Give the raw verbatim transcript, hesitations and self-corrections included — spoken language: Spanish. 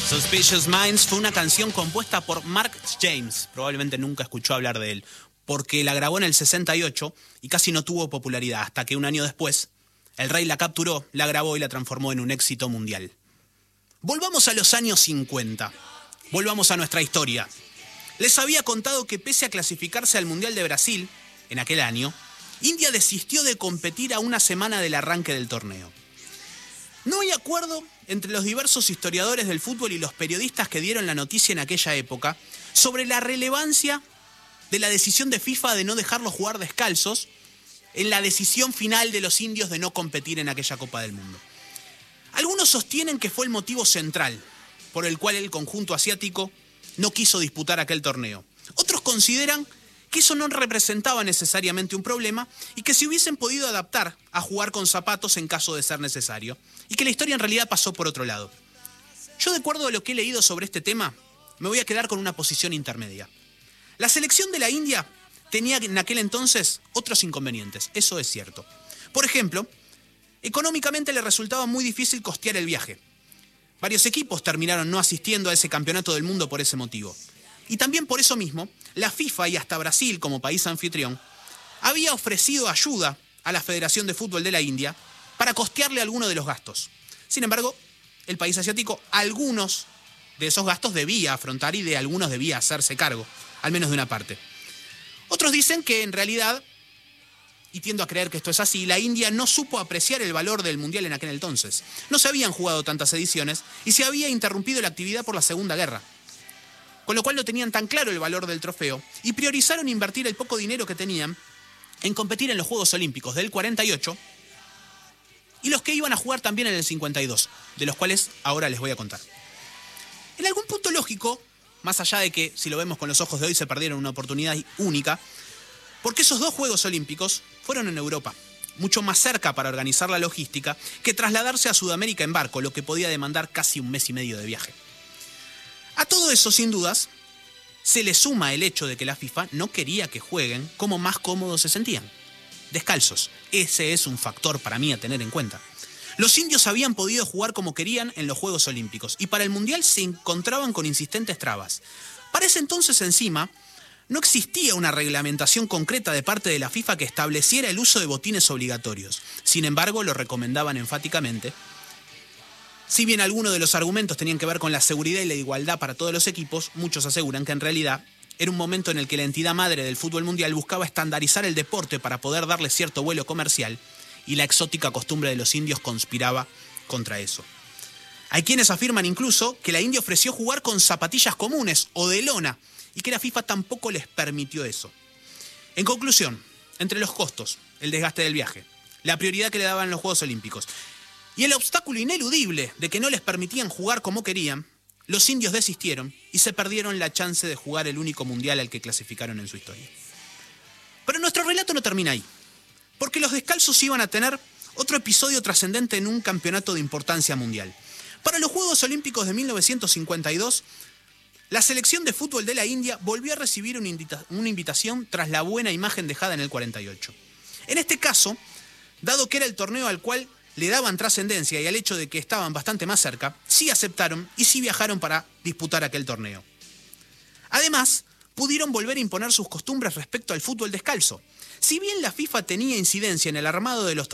Suspicious Minds fue una canción compuesta por Mark James. Probablemente nunca escuchó hablar de él, porque la grabó en el sesenta y ocho y casi no tuvo popularidad, hasta que un año después, el rey la capturó, la grabó y la transformó en un éxito mundial. Volvamos a los años cincuenta. Volvamos a nuestra historia. Les había contado que pese a clasificarse al Mundial de Brasil, en aquel año, India desistió de competir a una semana del arranque del torneo. No hay acuerdo entre los diversos historiadores del fútbol y los periodistas que dieron la noticia en aquella época sobre la relevancia de la decisión de FIFA de no dejarlos jugar descalzos en la decisión final de los indios de no competir en aquella Copa del Mundo. Algunos sostienen que fue el motivo central por el cual el conjunto asiático no quiso disputar aquel torneo. Otros consideran que eso no representaba necesariamente un problema y que se hubiesen podido adaptar a jugar con zapatos en caso de ser necesario, y que la historia en realidad pasó por otro lado. Yo, de acuerdo a lo que he leído sobre este tema, me voy a quedar con una posición intermedia. La selección de la India tenía en aquel entonces otros inconvenientes, eso es cierto. Por ejemplo, económicamente le resultaba muy difícil costear el viaje. Varios equipos terminaron no asistiendo a ese campeonato del mundo por ese motivo. Y también por eso mismo, la FIFA y hasta Brasil, como país anfitrión, había ofrecido ayuda a la Federación de Fútbol de la India para costearle alguno de los gastos. Sin embargo, el país asiático, algunos de esos gastos debía afrontar y de algunos debía hacerse cargo, al menos de una parte. Otros dicen que en realidad, y tiendo a creer que esto es así, la India no supo apreciar el valor del Mundial en aquel entonces. No se habían jugado tantas ediciones y se había interrumpido la actividad por la Segunda Guerra. Con lo cual no tenían tan claro el valor del trofeo y priorizaron invertir el poco dinero que tenían en competir en los Juegos Olímpicos del cuarenta y ocho y los que iban a jugar también en el cincuenta y dos, de los cuales ahora les voy a contar. En algún punto lógico, más allá de que si lo vemos con los ojos de hoy se perdieron una oportunidad única, porque esos dos Juegos Olímpicos fueron en Europa, mucho más cerca para organizar la logística que trasladarse a Sudamérica en barco, lo que podía demandar casi un mes y medio de viaje. A todo eso, sin dudas, se le suma el hecho de que la FIFA no quería que jueguen como más cómodos se sentían, descalzos. Ese es un factor para mí a tener en cuenta. Los indios habían podido jugar como querían en los Juegos Olímpicos y para el Mundial se encontraban con insistentes trabas. Para ese entonces encima, no existía una reglamentación concreta de parte de la FIFA que estableciera el uso de botines obligatorios. Sin embargo, lo recomendaban enfáticamente. Si bien algunos de los argumentos tenían que ver con la seguridad y la igualdad para todos los equipos, muchos aseguran que en realidad era un momento en el que la entidad madre del fútbol mundial buscaba estandarizar el deporte para poder darle cierto vuelo comercial y la exótica costumbre de los indios conspiraba contra eso. Hay quienes afirman incluso que la India ofreció jugar con zapatillas comunes o de lona y que la FIFA tampoco les permitió eso. En conclusión, entre los costos, el desgaste del viaje, la prioridad que le daban los Juegos Olímpicos y el obstáculo ineludible de que no les permitían jugar como querían, los indios desistieron y se perdieron la chance de jugar el único mundial al que clasificaron en su historia. Pero nuestro relato no termina ahí, porque los descalzos iban a tener otro episodio trascendente en un campeonato de importancia mundial. Para los Juegos Olímpicos de mil novecientos cincuenta y dos, la selección de fútbol de la India volvió a recibir una, invita- una invitación tras la buena imagen dejada en el cuarenta y ocho. En este caso, dado que era el torneo al cual le daban trascendencia y al hecho de que estaban bastante más cerca, sí aceptaron y sí viajaron para disputar aquel torneo. Además, pudieron volver a imponer sus costumbres respecto al fútbol descalzo. Si bien la FIFA tenía incidencia en el armado de los